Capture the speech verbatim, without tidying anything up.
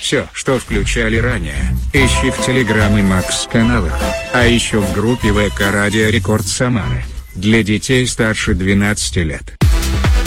Все, что включали ранее, ищи в Телеграм и Макс каналах, а еще в группе ВК Радио Рекорд Самары, для детей старше двенадцати лет.